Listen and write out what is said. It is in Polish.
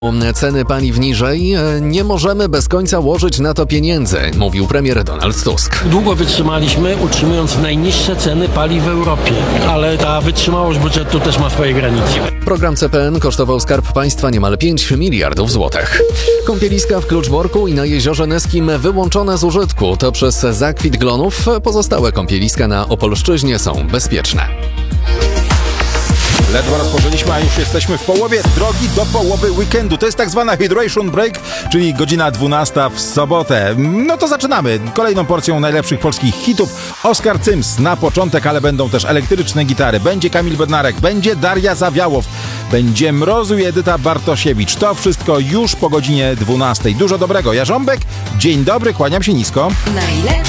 Ceny paliw niżej, nie możemy bez końca łożyć na to pieniędzy, mówił premier Donald Tusk. Długo wytrzymaliśmy, utrzymując najniższe ceny paliw w Europie, ale ta wytrzymałość budżetu też ma swoje granice. Program CPN kosztował Skarb Państwa niemal 5 miliardów złotych. Kąpieliska w Kluczborku i na Jeziorze Neskim wyłączone z użytku. To przez zakwit glonów. Pozostałe kąpieliska na Opolszczyźnie są bezpieczne. Ledwo rozpoczęliśmy, a już jesteśmy w połowie drogi do połowy weekendu. To jest tak zwana hydration break, czyli godzina 12 w sobotę. No to zaczynamy. Kolejną porcją najlepszych polskich hitów. Oskar Cyms na początek, ale będą też elektryczne gitary. Będzie Kamil Bednarek, będzie Daria Zawiałow, będzie Mrozu i Edyta Bartosiewicz. To wszystko już po godzinie 12. Dużo dobrego. Jarząbek, dzień dobry, kłaniam się nisko. Najlepszy